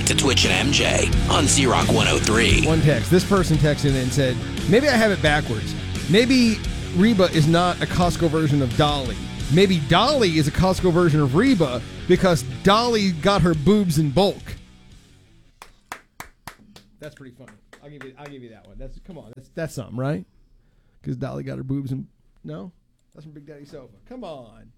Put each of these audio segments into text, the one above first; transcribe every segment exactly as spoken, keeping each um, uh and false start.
to Twitch and M J on Z-Rock one oh three. One text. This person texted in and said, maybe I have it backwards. Maybe Reba is not a Costco version of Dolly. Maybe Dolly is a Costco version of Reba because Dolly got her boobs in bulk. That's pretty funny. I'll give you. I'll give you that one. That's come on. That's that's something, right? Because Dolly got her boobs in. No, that's from Big Daddy Sofa. Come on.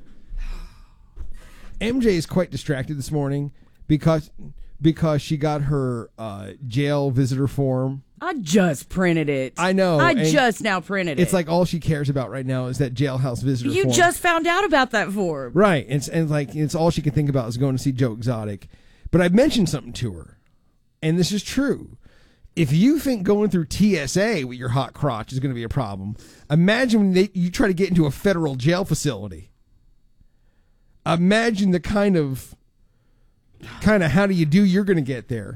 M J is quite distracted this morning because because she got her uh, jail visitor form. I just printed it. I know. I just now printed it. It's like all she cares about right now is that jailhouse visitor you form. You just found out about that form. Right. It's, and like it's all she can think about is going to see Joe Exotic. But I mentioned something to her, and this is true. If you think going through T S A with your hot crotch is going to be a problem, imagine when they, you try to get into a federal jail facility. Imagine the kind of, kind of how do you do you're going to get there.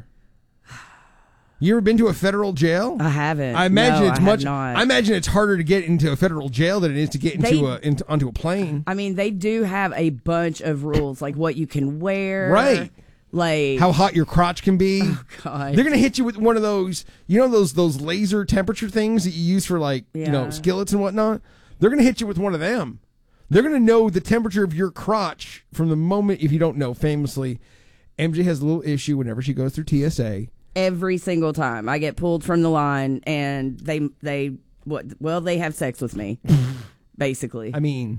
You ever been to a federal jail? I haven't. I imagine no, it's I much. not. I imagine it's harder to get into a federal jail than it is to get into they, a into, onto a plane. I mean, they do have a bunch of rules, like what you can wear, right? Like how hot your crotch can be. Oh God! They're gonna hit you with one of those, you know, those those laser temperature things that you use for like yeah. you know skillets and whatnot. They're gonna hit you with one of them. They're gonna know the temperature of your crotch from the moment. If you don't know, famously, M J has a little issue whenever she goes through T S A. Every single time I get pulled from the line, and they they what? Well, they have sex with me, basically. I mean,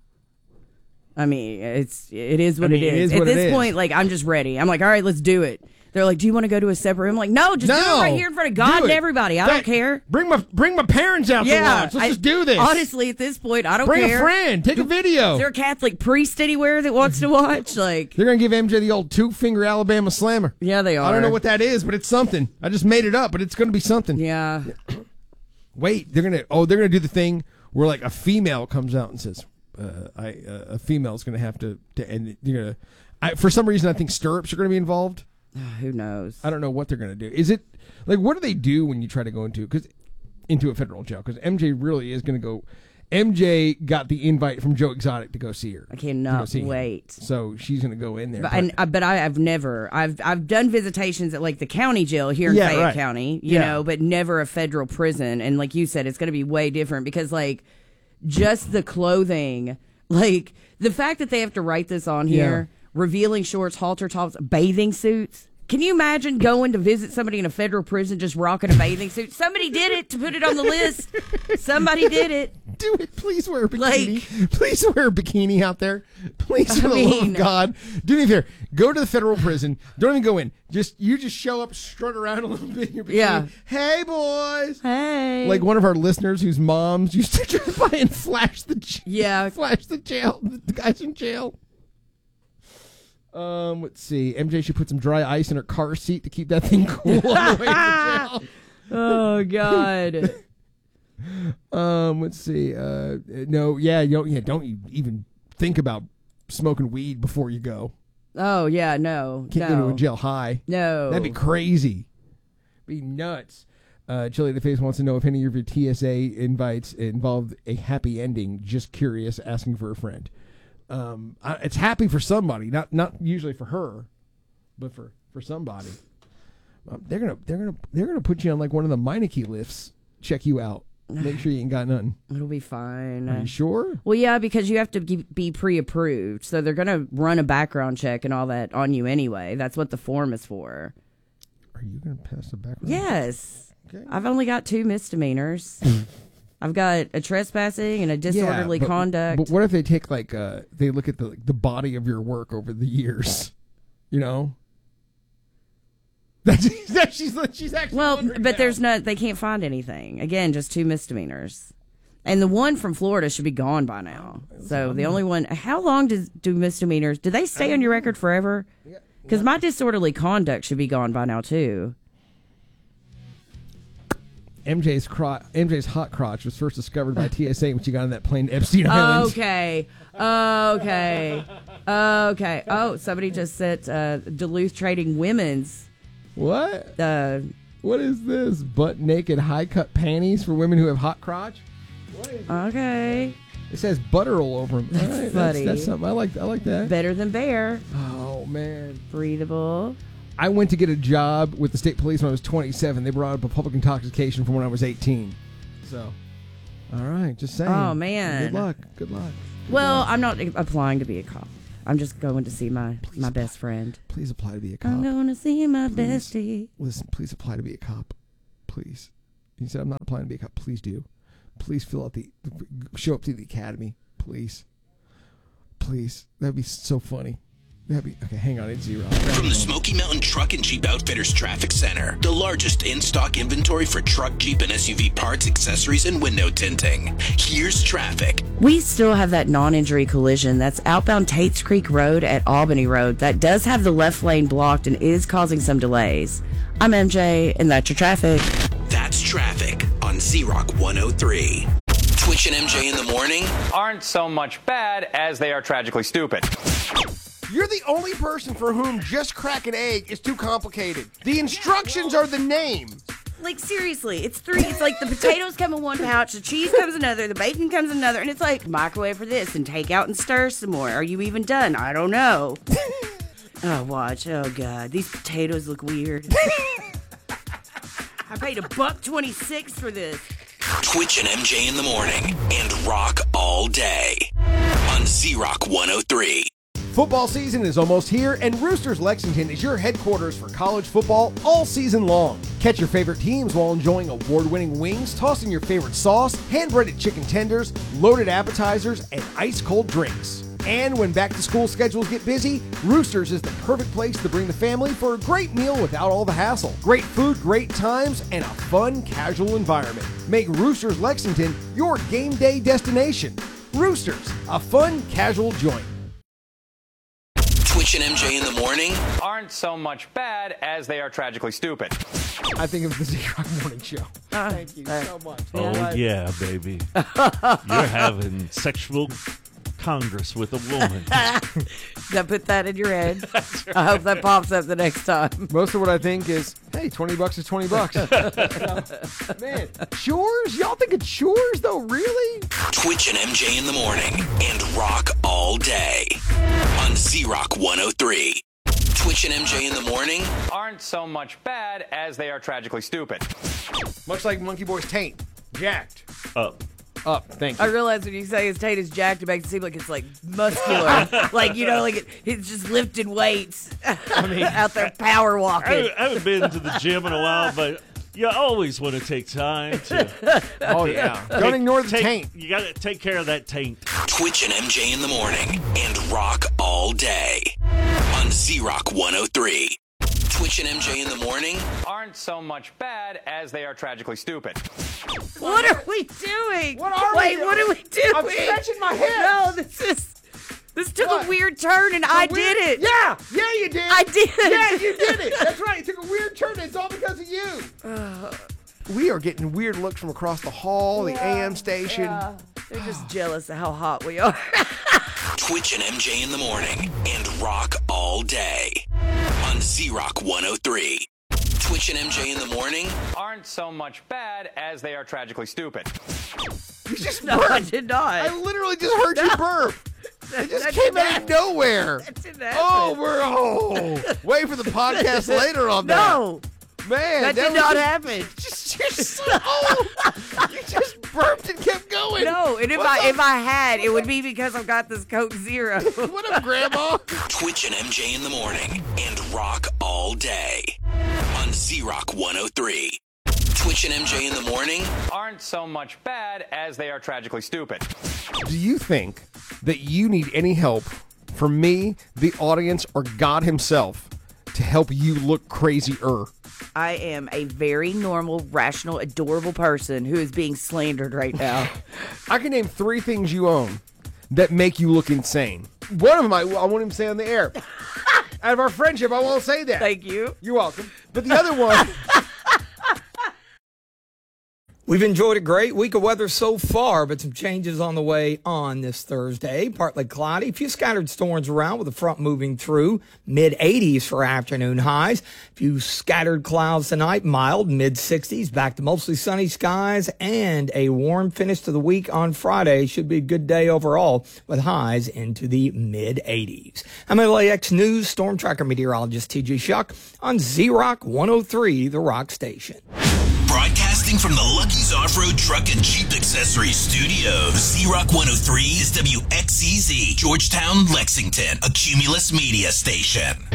I mean, it's it is what I mean, it is. it is At what this it point, is. like I'm just ready. I'm like, all right, let's do it. They're like, do you want to go to a separate room? I'm like, no, just no, do it right here in front of God and everybody. I that, don't care. Bring my bring my parents out yeah, to watch. Let's I, just do this. Honestly, at this point, I don't bring care. Bring a friend. Take do, a video. Is there a Catholic priest anywhere that wants to watch? Like, they're gonna give M J the old two finger Alabama slammer. Yeah, they are. I don't know what that is, but it's something. I just made it up, but it's gonna be something. Yeah. Wait, they're gonna oh they're gonna do the thing where like a female comes out and says, uh, "I uh, a female's gonna have to," to and you're gonna. I, for some reason, I think stirrups are gonna be involved. Who knows? I don't know what they're going to do. Is it like what do they do when you try to go into because into a federal jail? Because M J really is going to go. M J got the invite from Joe Exotic to go see her. I cannot wait. Him. So she's going to go in there. But, but, and, uh, but I have never. I've I've done visitations at like the county jail here in yeah, Fayette right. County, you yeah. know, but never a federal prison. And like you said, it's going to be way different because like just the clothing, like the fact that they have to write this on here. Yeah. Revealing shorts, halter tops, bathing suits. Can you imagine going to visit somebody in a federal prison just rocking a bathing suit? Somebody did it to put it on the list. Somebody did it. Do it. Please wear a bikini. Like, Please wear a bikini out there. Please, for I the mean, love of God. Do me a favor. Go to the federal prison. Don't even go in. Just You just show up, strut around a little bit in your bikini. Yeah. Hey, boys. Hey. Like one of our listeners whose moms used to drive by and flash the, yeah. flash the jail, the guys in jail. Um, let's see. M J should put some dry ice in her car seat to keep that thing cool on the way to jail. Oh God. um, let's see. Uh, no, yeah, you don't, yeah, don't even think about smoking weed before you go. Oh yeah, no, Can't no. go to a jail high. No, that'd be crazy. Be nuts. Uh, Chili the Face wants to know if any of your T S A invites involved a happy ending. Just curious, asking for a friend. Um, I, it's happy for somebody, not not usually for her, but for, for somebody. Um, they're gonna they're gonna they're gonna put you on like one of the Meineke lifts, check you out, make sure you ain't got nothing. It'll be fine. Are you sure? Well, yeah, because you have to be pre-approved, so they're gonna run a background check and all that on you anyway. That's what the form is for. Are you gonna pass the background? Yes. Okay. I've only got two misdemeanors. I've got a trespassing and a disorderly yeah, but, conduct. But what if they take like uh they look at the the body of your work over the years, you know? That's that she's she's actually well, but now. there's no they can't find anything. Again, just two misdemeanors, and the one from Florida should be gone by now. So the only one. How long does do misdemeanors? Do they stay on your record forever? Because my disorderly conduct should be gone by now too. M J's crotch, M J's hot crotch was first discovered by T S A when she got on that plane to Epstein Island. Okay, okay, okay. Oh, somebody just said uh, Duluth Trading Women's. What? Uh, what is this? Butt naked high cut panties for women who have hot crotch? What is okay. It says butter all over them. That's right, funny. That's, that's something I like. I like that. Better than bear. Oh man, breathable. I went to get a job with the state police when I was twenty-seven. They brought up a public intoxication from when I was eighteen. So, all right, just saying. Oh, man. Good luck. Good luck. Good Well, luck. I'm not applying to be a cop. I'm just going to see my, Please my apply. best friend. Please apply to be a cop. I'm going to see my Please. bestie. Listen, please apply to be a cop. Please. You said I'm not applying to be a cop. Please do. Please fill out the, show up to the academy. Please. Please. That'd be so funny. That'd be, okay, hang on, it's zero. From the Smoky Mountain Truck and Jeep Outfitters Traffic Center, the largest in-stock inventory for truck, Jeep, and S U V parts, accessories, and window tinting. Here's traffic. We still have that non-injury collision that's outbound Tates Creek Road at Albany Road that does have the left lane blocked and is causing some delays. I'm M J, and that's your traffic. That's traffic on Z-Rock one oh three. Twitch and M J in the morning. Aren't so much bad as they are tragically stupid. You're the only person for whom just crack an egg is too complicated. The instructions are the name. Like, seriously, it's three. It's like the potatoes come in one pouch, the cheese comes another, the bacon comes in another, and it's like microwave for this and take out and stir some more. Are you even done? I don't know. Oh, watch. Oh, God. These potatoes look weird. I paid a buck twenty-six for this. Twitch and M J in the morning and rock all day on Z-Rock one oh three. Football season is almost here, and Roosters Lexington is your headquarters for college football all season long. Catch your favorite teams while enjoying award-winning wings, tossing your favorite sauce, hand-breaded chicken tenders, loaded appetizers, and ice-cold drinks. And when back-to-school schedules get busy, Roosters is the perfect place to bring the family for a great meal without all the hassle. Great food, great times, and a fun, casual environment. Make Roosters Lexington your game day destination. Roosters, a fun, casual joint. Twitch and M J in the morning. Aren't so much bad as they are tragically stupid. I think of the Z-Rock Morning Show. Uh, Thank you uh, so much. Oh, yeah, baby. You're having sexual congress with a woman. Now put that in your head. I hope that pops up the next time. Most of what I think is, hey, twenty bucks is twenty bucks. Man, chores? Y'all think it's chores, though? Really? Twitch and M J in the morning and rock all day on Z-Rock one oh three. Twitch and M J in the morning. Aren't so much bad as they are tragically stupid. Much like Monkey Boy's taint. Jacked. Up. Up. Thank I you. realize when you say his taint is jacked, it makes it seem like it's like muscular. Like, you know, like it, it's just lifting weights out there power I walking. haven't, I haven't been to the gym in a while, but you always want to take time to. Oh, yeah. Don't ignore the take, taint. You got to take care of that taint. Twitch and M J in the morning and rock all day on Z-Rock one oh three. Twitch and M J in the morning. Aren't so much bad as they are tragically stupid. What are we doing? What are we Wait, doing? what are we doing? I'm stretching my hips. No, this is this took What? a weird turn, and I did it. Yeah. Yeah, you did. I did. Yeah, you did it. That's right. It took a weird turn. It's all because of you. We are getting weird looks from across the hall, the A M station. Yeah. They're just jealous of how hot we are. Twitch and M J in the morning and rock all day on Z-Rock one oh three. Twitch and M J in the morning. Aren't so much bad as they are tragically stupid. You just No, I burped. did not. I literally just heard you burp. It just That came didn't out of nowhere. That didn't happen. Oh, we're oh. Wait for the podcast later on that. No, Man, that, did was not just- happen. Just, you're so old. You just burped and kept going. No, and if What's I up? if I had, it would be because I've got this Coke Zero. What up, Grandma? Twitch and M J in the morning and rock all day on Z-Rock one oh three. Twitch and M J in the morning. Aren't so much bad as they are tragically stupid. Do you think that you need any help from me, the audience, or God himself to help you look crazier? I am a very normal, rational, adorable person who is being slandered right now. I can name three things you own that make you look insane. One of them I, I won't even say on the air. Out of our friendship, I won't say that. Thank you. You're welcome. But the other one... We've enjoyed a great week of weather so far, but some changes on the way on this Thursday. Partly cloudy, a few scattered storms around with the front moving through. mid eighties for afternoon highs. A few scattered clouds tonight, mild, mid sixties. Back to mostly sunny skies and a warm finish to the week on Friday. Should be a good day overall with highs into the mid eighties. I'm L A X News Storm Tracker meteorologist T J Shuck on Z-Rock one oh three, the Rock Station. Broadcasting from the Lucky's Off-Road Truck and Jeep Accessories Studios. Z-Rock one oh three is W X Z Z, Georgetown, Lexington, a Cumulus media station.